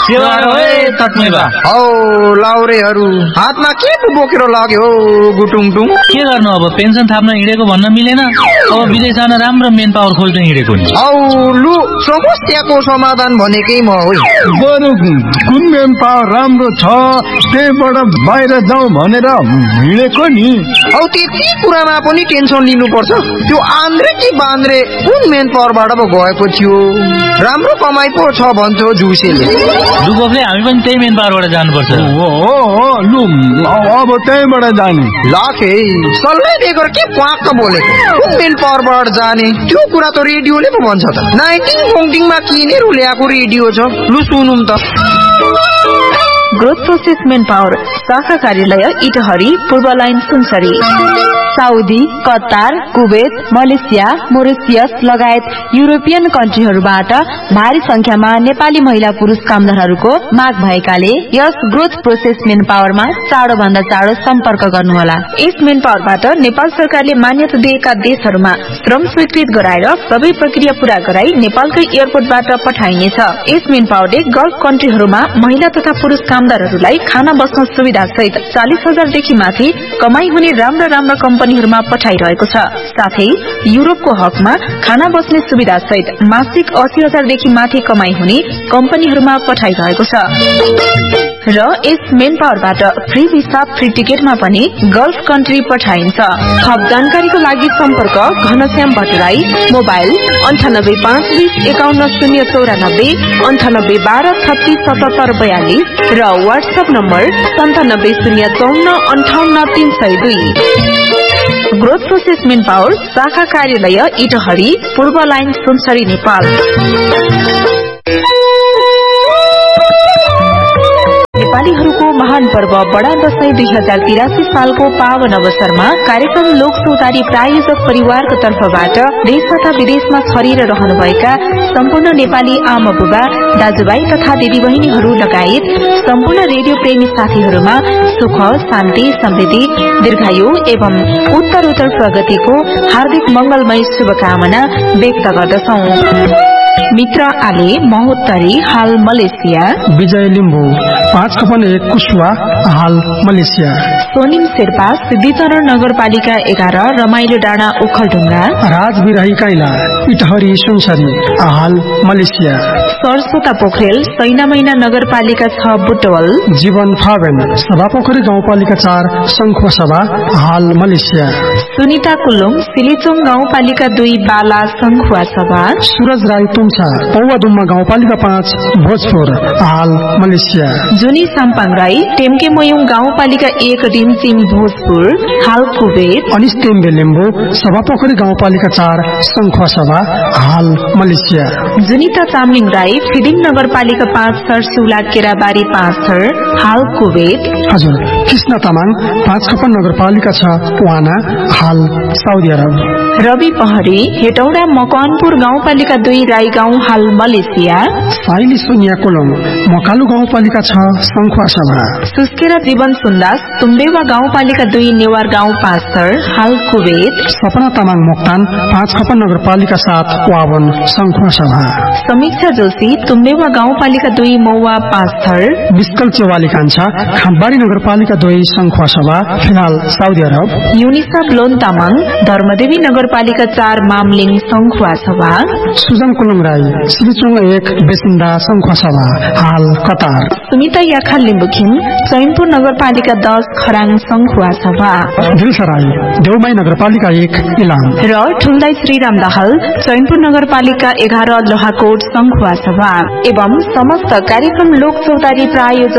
हौ लाउरेहरू हातमा के पो बोकेर लाग्यो गुटुङटुङ? के गर्नु अब, पेन्सन थाप्न हिँडेको भन्न मिलेन, अब विदेश जान राम्रो मेन पावर खोज्न हिँडेको नि। हौ लु समस्याको समाधान भनेकै म हो। बरु कुन मेन पावर राम्रो छ त्यहीबाट बाहिर जाउँ भनेर हिँडेको नि। हौ त्यति कुरामा पनि टेन्सन लिनुपर्छ? त्यो आन्द्रे कि बान्द्रे कुन मेन पावरबाट पो गएको थियो? राम्रो कमाइ पो छ भन्छ जुसेले। लुगोफले हामी पनि त्यही मेन पावरबाट जानुपर्छ। हो लु अब त्यहीबाट जाने। लाखे सल्लाह बेगर के क्वाक्क बोलेको? कुन मेन पावरबाट जाने त्यो कुरा त रेडियोले पो भन्छ त। 19 किनेर ल्याएको रेडियो छ, लु सुनौँ त। ग्रोथ प्रोसेस मेन पावर शाखा कार्यालय इटहरी, पूर्व line Sunsari. Saudi, Qatar, Kuwait, Malaysia, Mauritius लगायत युरोपियन कन्ट्रीहरूबाट भारी संख्यामा नेपाली महिला पुरुष कामदारहरूको माग भएकाले यस ग्रोथ प्रोसेस मेन पावरमा चाँडो भन्दा चाँडो सम्पर्क गर्नुहोला। यस मेन पावरबाट नेपाल सरकारले मान्यता दिएका देशहरूमा श्रम स्वीकृत गराएर सबै प्रक्रिया पूरा गराई नेपालकै एयरपोर्टबाट पठाइनेछ। यस मेन पावरले गल्फ कन्ट्रीहरूमा महिला तथा पुरुष कामदारहरूलाई खाना बस्न सुविधा सहित 40,000 देखि माथि कमाई हुने राम्रा कम्पनीहरूमा पठाइरहेको छ। साथै युरोपको हकमा खाना बस्ने सुविधा सहित मासिक 80,000 देखि माथि कमाई हुने कम्पनीहरूमा पठाइरहेको छ। र यस मेन पावरबाट फ्री भिसा फ्री टिकटमा पनि गल्फ कन्ट्री पठाइन्छ। थप जानकारीको लागि सम्पर्क घनश्याम भट्टराई, मोबाइल 9852510094, 9812367742 र WhatsApp number 9705458302। Growth process main power शाखा कार्यालय इटहरी, पूर्व लाइन सुनसरी, नेपाल। नेपालीहरूको महान पर्व बडा दशैं 2083 सालको पावन अवसरमा कार्यक्रम लोक चौतारी प्रायोजक परिवारको तर्फबाट देश तथा विदेशमा छरिएर रहनुभएका सम्पूर्ण नेपाली आमा बुबा, दाजुभाइ तथा दिदीबहिनीहरू लगायत सम्पूर्ण रेडियो प्रेमी साथीहरूमा सुख, शान्ति, समृद्धि, दीर्घायु एवं उत्तरोत्तर प्रगतिको हार्दिक मंगलमय शुभकामना व्यक्त गर्दछौं। मित्र आले महोत्तरी, हाल मलेसिया। विजय लिम्बू 5/1 कुशवा, हाल मलेसिया। सोनिम शेर्पा सिद्धिचरण नगरपालिका 11, रमाइलो डाँडा, ओखलढुङ्गा। राज बिराही काइला इटहरी सुनसरी, हाल मलेसिया। सरस्वता पोखरेल सैना मैना नगरपालिका 6, बुटवल। जीवन फावेन सभापोखरी गाउँपालिका 4, सङ्खुवासभा, हाल मलेसिया। सुनिता कुलुङ सिलिचोङ गाउँपालिका 2, बाला, सङ्खुवासभा। सूरज राई तुङसा पौवादुम्मा गाउँपालिका 5, भोजपुर, हाल मलेसिया। जुनी साम्पाङ राई टेम्के मोयुङ गाउँपालिका 1, रिमचिम, भोजपुर, हाल कुवेत। अनिस तेम्बे लिम्बू सभापोखरी गाउँपालिका 4, सङ्खुवासभा, हाल मलेसिया। जुनिता चामलिङ राई फिदिङ नगरपालिका 5, सरसिउला, केराबारी, 5 थर, हाल कुवेत। हजुर कृष्ण तामाङ 5 नगरपालिका 6, वाना, हाल साउदी अरब। रवि पहरी हेटौडा मकवानपुर गाउँपालिका 2, राईगाउँ, हाल मलेसिया। साइली सोनिया कोलम मकालु गाउँपालिका 6, सङ्खुवासभा। सुस्केरा जीवन सुन्दास तुम्बेवा गाउँपालिका 2, नेवार गाउँ, 5 थर, हाल कुवेत। सपना तामाङ मोक्तान 5 नगरपालिका 7, वावन, सङ्खुवासभा। समीक्षा जोशी तुम्बेवा गाउँपालिका 2, मौवा, 5 थर। बिस्कल चेवाली कान्छा खामबारी नगरपालिका 2, सङ्खुवासभा, फिलहाल Saudi Arab. Yunisa blown Tamang Dharmdevi नगरपालिका 4, मामलिङ, सङ्खुवासभा। सुजन कुलुङ राई सिलिचोङ 1, बेसिन्दा, सङ्खुवासभा, हाल कतार। सुमिता याखा लिम्बुखिम चैनपुर नगरपालिका 10, खराङ, सङ्खुवासभा। दिलसा राई देउमाई नगरपालिका 1, इलाम। र ठुल्दाई श्रीराम दाहाल चैनपुर नगरपालिका 11, लोहाकोट, सङ्खुवासभा। एवं समस्त कार्यक्रम लोक चौतारी प्रायोजक